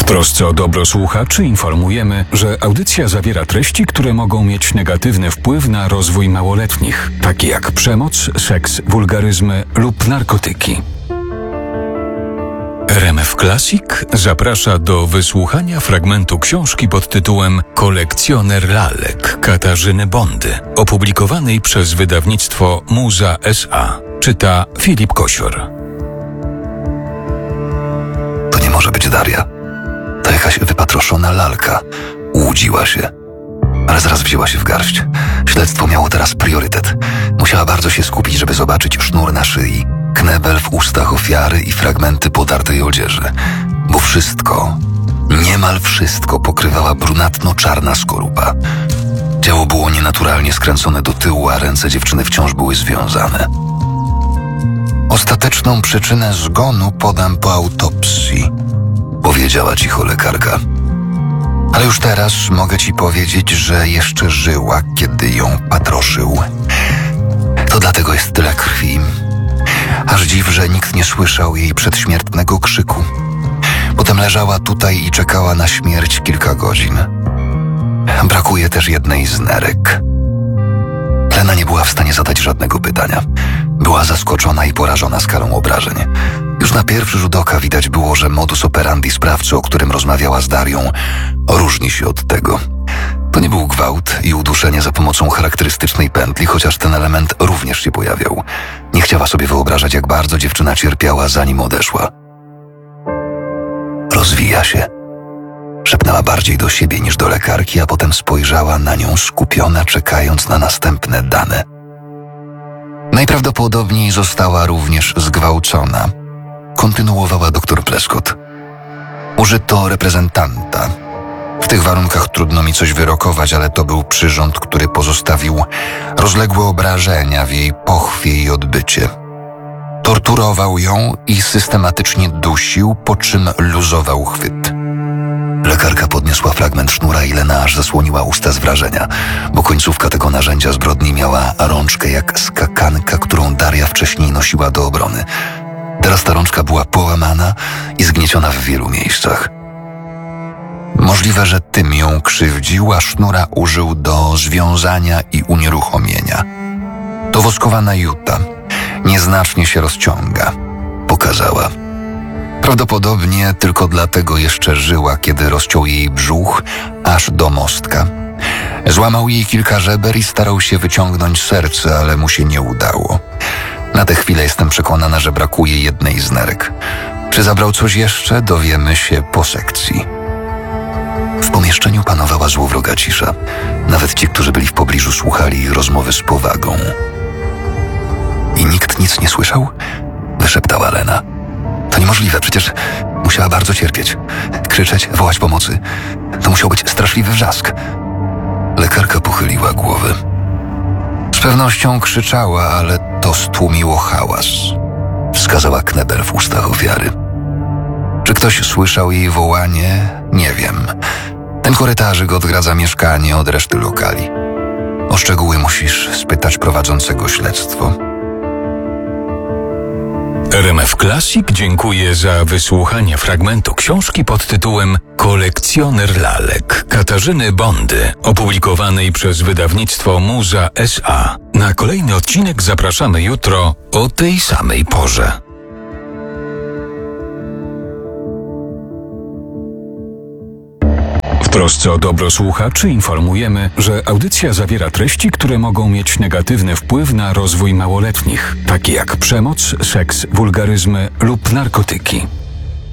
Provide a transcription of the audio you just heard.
trosce o dobro słuchaczy informujemy, że audycja zawiera treści, które mogą mieć negatywny wpływ na rozwój małoletnich, takie jak przemoc, seks, wulgaryzmy lub narkotyki. RMF Classic zaprasza do wysłuchania fragmentu książki pod tytułem Kolekcjoner lalek Katarzyny Bondy, opublikowanej przez wydawnictwo Muza S.A. Czyta Filip Kosior. To nie może być Daria. To jakaś wypatroszona lalka. Łudziła się. Ale zaraz wzięła się w garść. Śledztwo miało teraz priorytet. Musiała bardzo się skupić, żeby zobaczyć sznur na szyi, knebel w ustach ofiary i fragmenty podartej odzieży. Bo wszystko, niemal wszystko pokrywała brunatno-czarna skorupa. Ciało było nienaturalnie skręcone do tyłu, a ręce dziewczyny wciąż były związane. Ostateczną przyczynę zgonu podam po autopsji, powiedziała cicho lekarka. Ale już teraz mogę ci powiedzieć, że jeszcze żyła, kiedy ją patroszył. To dlatego jest tyle krwi. Aż dziw, że nikt nie słyszał jej przedśmiertnego krzyku. Potem leżała tutaj i czekała na śmierć kilka godzin. Brakuje też jednej z nerek. Lena nie była w stanie zadać żadnego pytania. Była zaskoczona i porażona skalą obrażeń. Już na pierwszy rzut oka widać było, że modus operandi sprawcy, o którym rozmawiała z Darią, różni się od tego. To nie był gwałt i uduszenie za pomocą charakterystycznej pętli, chociaż ten element również się pojawiał. Nie chciała sobie wyobrażać, jak bardzo dziewczyna cierpiała, zanim odeszła. Rozwija się. Szepnęła bardziej do siebie niż do lekarki, a potem spojrzała na nią skupiona, czekając na następne dane. Najprawdopodobniej została również zgwałcona. Kontynuowała dr Prescott. Użyto reprezentanta. W tych warunkach trudno mi coś wyrokować, ale to był przyrząd, który pozostawił rozległe obrażenia w jej pochwie i odbycie. Torturował ją i systematycznie dusił, po czym luzował chwyt. Lekarka podniosła fragment sznura i Lena aż zasłoniła usta z wrażenia, bo końcówka tego narzędzia zbrodni miała rączkę jak skakanka, którą Daria wcześniej nosiła do obrony. Teraz ta rączka była połamana i zgnieciona w wielu miejscach. Możliwe, że tym ją krzywdził, a sznura użył do związania i unieruchomienia. To woskowana juta. Nieznacznie się rozciąga, pokazała. Prawdopodobnie tylko dlatego jeszcze żyła, kiedy rozciął jej brzuch aż do mostka. Złamał jej kilka żeber i starał się wyciągnąć serce, ale mu się nie udało. Na tę chwilę jestem przekonana, że brakuje jednej z nerek. Czy zabrał coś jeszcze, dowiemy się po sekcji. W pomieszczeniu panowała złowroga cisza. Nawet ci, którzy byli w pobliżu, słuchali ich rozmowy z powagą. I nikt nic nie słyszał? Wyszeptała Lena. To niemożliwe, przecież musiała bardzo cierpieć. Krzyczeć, wołać pomocy. To musiał być straszliwy wrzask. Lekarka pochyliła głowę. Z pewnością krzyczała, ale to stłumiło hałas. Wskazała knebel w ustach ofiary. Czy ktoś słyszał jej wołanie? Nie wiem. Ten korytarzyk odgradza mieszkanie od reszty lokali. O szczegóły musisz spytać prowadzącego śledztwo. RMF Classic dziękuję za wysłuchanie fragmentu książki pod tytułem Kolekcjoner lalek Katarzyny Bondy, opublikowanej przez wydawnictwo Muza S.A. Na kolejny odcinek zapraszamy jutro o tej samej porze. W trosce o dobro słuchaczy informujemy, że audycja zawiera treści, które mogą mieć negatywny wpływ na rozwój małoletnich, takie jak przemoc, seks, wulgaryzmy lub narkotyki.